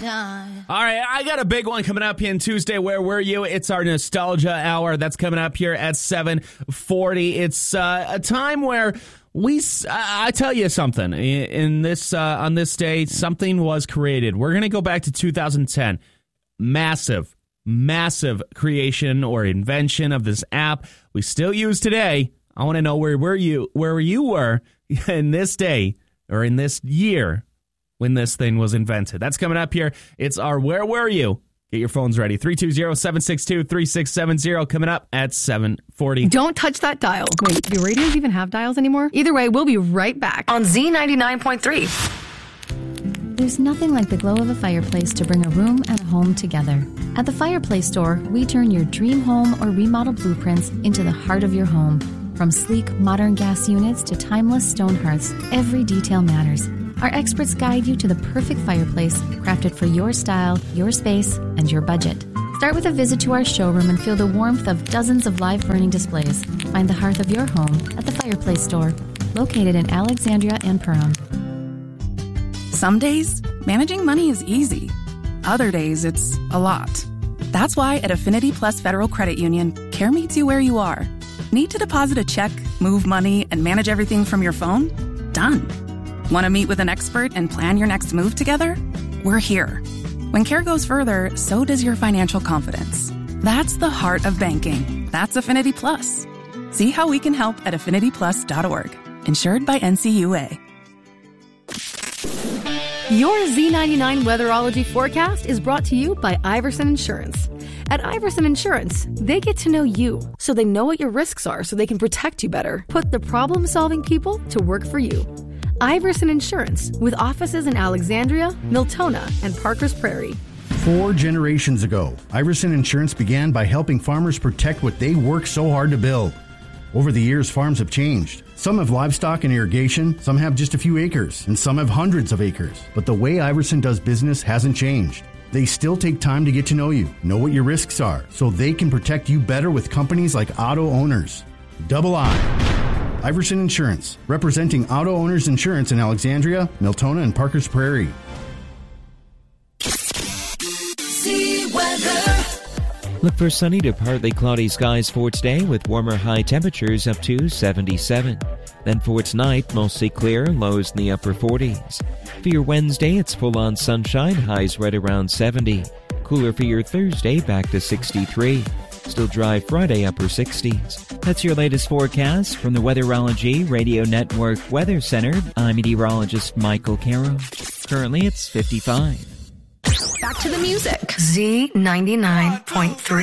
All right, I got a big one coming up here on Tuesday. Where were you? It's our nostalgia hour. That's coming up here at 7:40. It's a time where I tell you something. In this on this day, something was created. We're going to go back to 2010. Massive creation or invention of this app we still use today. I want to know where you were in this day or in this year when this thing was invented. That's coming up here. It's our Where Were You? Get your phones ready. 320-762-3670 coming up at 7:40. Don't touch that dial. Wait, do radios even have dials anymore? Either way, we'll be right back on Z99.3. There's nothing like the glow of a fireplace to bring a room and a home together. At the Fireplace Store, we turn your dream home or remodel blueprints into the heart of your home. From sleek, modern gas units to timeless stone hearths, every detail matters. Our experts guide you to the perfect fireplace, crafted for your style, your space, and your budget. Start with a visit to our showroom and feel the warmth of dozens of live burning displays. Find the hearth of your home at the Fireplace Store, located in Alexandria and Perham. Some days, managing money is easy. Other days, it's a lot. That's why at Affinity Plus Federal Credit Union, care meets you where you are. Need to deposit a check, move money, and manage everything from your phone? Done. Want to meet with an expert and plan your next move together? We're here. When care goes further, so does your financial confidence. That's the heart of banking. That's Affinity Plus. See how we can help at affinityplus.org. Insured by NCUA. Your Z99 Weatherology forecast is brought to you by Iverson Insurance. At Iverson Insurance, they get to know you, so they know what your risks are so they can protect you better. Put the problem-solving people to work for you. Iverson Insurance, with offices in Alexandria, Miltona, and Parkers Prairie. 4 generations ago, Iverson Insurance began by helping farmers protect what they work so hard to build. Over the years, farms have changed. Some have livestock and irrigation, some have just a few acres, and some have hundreds of acres. But the way Iverson does business hasn't changed. They still take time to get to know you, know what your risks are, so they can protect you better with companies like Auto Owners. Double I. Iverson Insurance, representing Auto Owners Insurance in Alexandria, Miltona, and Parkers Prairie. See weather. Look for sunny to partly cloudy skies for today with warmer high temperatures up to 77. Then for tonight, mostly clear, lows in the upper 40s. For your Wednesday, it's full-on sunshine, highs right around 70. Cooler for your Thursday, back to 63. Still dry Friday, upper 60s. That's your latest forecast from the Weatherology Radio Network Weather Center. I'm meteorologist Michael Caro. Currently, it's 55. Back to the music. Z99.3.